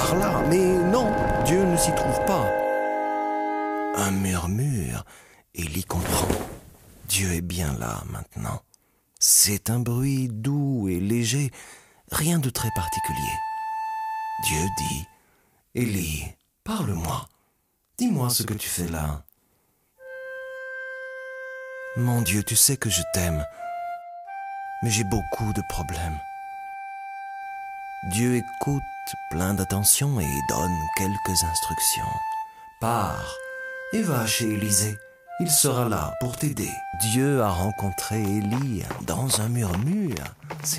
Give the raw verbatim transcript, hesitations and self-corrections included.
par là, mais non, Dieu ne s'y trouve pas. Un murmure, Élie comprend. Dieu est bien là maintenant. C'est un bruit doux et léger, rien de très particulier. Dieu dit, « Élie, parle-moi, dis-moi ce que tu fais là. » « Mon Dieu, tu sais que je t'aime, mais j'ai beaucoup de problèmes. » Dieu écoute, plein d'attention, et donne quelques instructions. « Pars et va chez Élisée, il sera là pour t'aider. » Dieu a rencontré Élie dans un murmure.